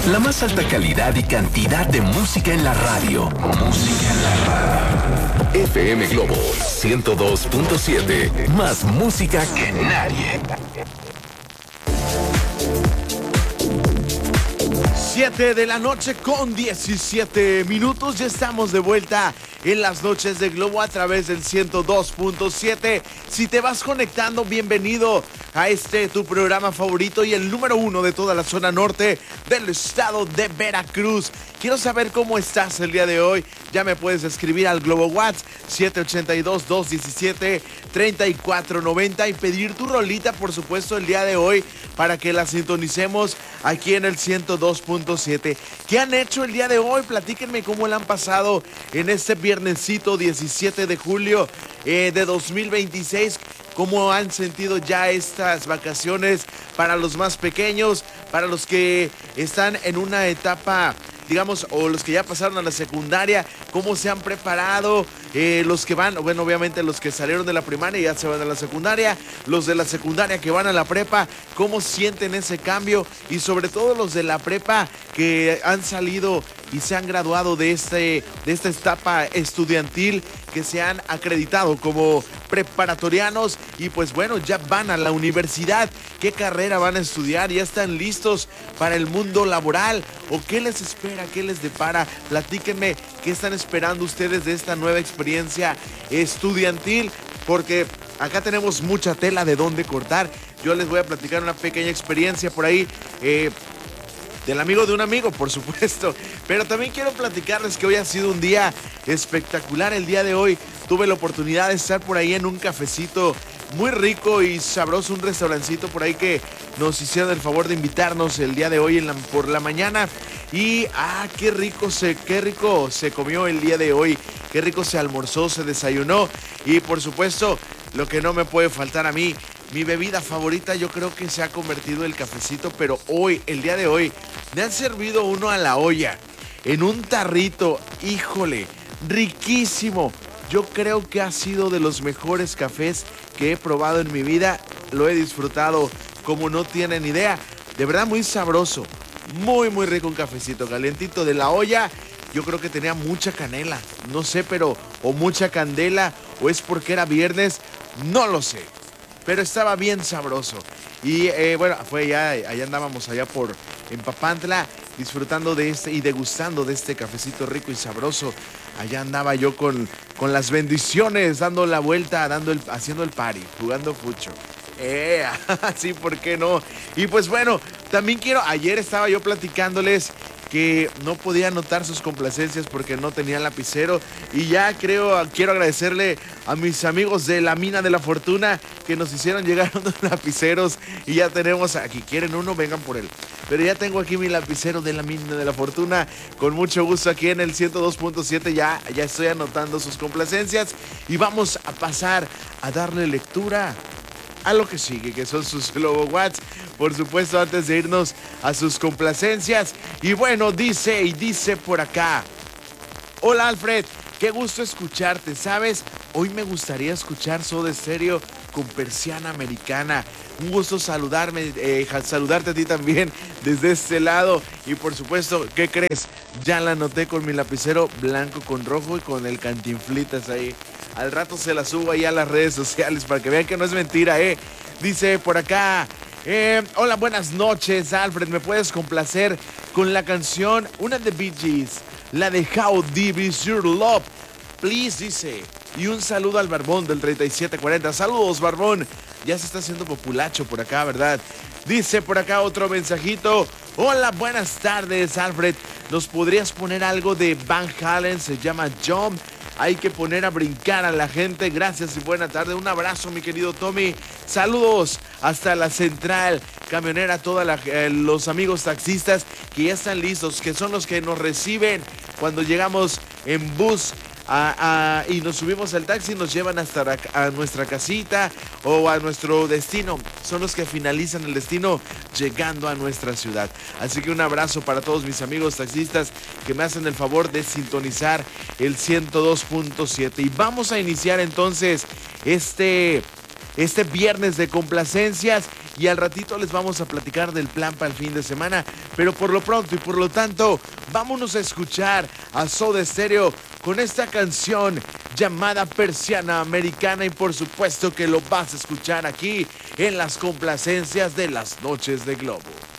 La más alta calidad y cantidad de música en la radio. Música en la radio. FM Globo 102.7. Más música que nadie. 7 de la noche con 17 minutos. Ya estamos de vuelta en las noches de Globo a través del 102.7. Si te vas conectando, bienvenido a tu programa favorito y el número 1 de toda la zona norte del estado de Veracruz. Quiero saber cómo estás el día de hoy. Ya me puedes escribir al Globo WhatsApp 782-217-3490 y pedir tu rolita, por supuesto, el día de hoy para que la sintonicemos aquí en el 102.7. ¿Qué han hecho el día de hoy? Platíquenme cómo la han pasado en este viernesito 17 de julio de 2026. ¿Cómo han sentido ya estas vacaciones para los más pequeños, para los que están en una etapa, digamos, o los que ya pasaron a la secundaria? ¿Cómo se han preparado? Los que van, bueno, obviamente los que salieron de la primaria y ya se van a la secundaria, los de la secundaria que van a la prepa, ¿cómo sienten ese cambio? Y sobre todo los de la prepa que han salido y se han graduado de esta etapa estudiantil, que se han acreditado como preparatorianos y pues bueno, ya van a la universidad. ¿Qué carrera van a estudiar? ¿Ya están listos para el mundo laboral? ¿O qué les espera? ¿Qué les depara? Platíquenme qué están esperando ustedes de esta nueva experiencia estudiantil, porque acá tenemos mucha tela de dónde cortar. Yo les voy a platicar una pequeña experiencia por ahí, del amigo de un amigo, por supuesto. Pero también quiero platicarles que hoy ha sido un día espectacular. El día de hoy tuve la oportunidad de estar por ahí en un cafecito muy rico y sabroso, un restaurancito por ahí que nos hicieron el favor de invitarnos el día de hoy por la mañana. Y qué rico se comió el día de hoy, qué rico se almorzó, se desayunó. Y por supuesto, lo que no me puede faltar a mí, mi bebida favorita, yo creo que se ha convertido el cafecito, pero hoy, el día de hoy, me han servido uno a la olla, en un tarrito, híjole, riquísimo. Yo creo que ha sido de los mejores cafés que he probado en mi vida. Lo he disfrutado como no tienen idea. De verdad muy sabroso, muy muy rico, un cafecito calientito de la olla. Yo creo que tenía mucha canela, no sé, pero o mucha candela, o es porque era viernes, no lo sé. Pero estaba bien sabroso. Y bueno, allá andábamos en Papantla, disfrutando de y degustando de este cafecito rico y sabroso. Allá andaba yo con las bendiciones, dando la vuelta, haciendo el party, jugando fucho. Sí, ¿por qué no? Y pues bueno, también ayer estaba yo platicándoles que no podía anotar sus complacencias porque no tenía lapicero, y ya quiero agradecerle a mis amigos de la Mina de la Fortuna que nos hicieron llegar unos lapiceros, y ya tenemos aquí. ¿Quieren uno? Vengan por él. Pero ya tengo aquí mi lapicero de la Mina de la Fortuna, con mucho gusto aquí en el 102.7. Ya estoy anotando sus complacencias y vamos a pasar a darle lectura a lo que sigue, que son sus Globo Watts, por supuesto, antes de irnos a sus complacencias. Y bueno, dice por acá: hola Alfred, qué gusto escucharte, ¿sabes? Hoy me gustaría escuchar Soda Stereo con Persiana Americana. Un gusto saludarte a ti también desde este lado. Y por supuesto, ¿qué crees? Ya la anoté con mi lapicero blanco con rojo y con el Cantinflitas ahí. Al rato se la subo ahí a las redes sociales para que vean que no es mentira, Dice por acá: hola, buenas noches, Alfred. ¿Me puedes complacer con la canción, una de Bee Gees, la de How Deep Is Your Love, please? Dice. Y un saludo al Barbón del 3740. Saludos, Barbón. Ya se está haciendo populacho por acá, ¿verdad? Dice por acá otro mensajito: hola, buenas tardes, Alfred. ¿Nos podrías poner algo de Van Halen? Se llama Jump. Hay que poner a brincar a la gente. Gracias y buena tarde. Un abrazo, mi querido Tommy. Saludos hasta la central camionera, todos los amigos taxistas que ya están listos, que son los que nos reciben cuando llegamos en bus y nos subimos al taxi, nos llevan hasta a nuestra casita o a nuestro destino. Son los que finalizan el destino llegando a nuestra ciudad. Así que un abrazo para todos mis amigos taxistas que me hacen el favor de sintonizar el 102.7. Y vamos a iniciar entonces este viernes de complacencias. y al ratito les vamos a platicar del plan para el fin de semana. Pero por lo pronto y por lo tanto, vámonos a escuchar a Soda Stereo con esta canción llamada Persiana Americana, y por supuesto que lo vas a escuchar aquí en las complacencias de las noches de Globo.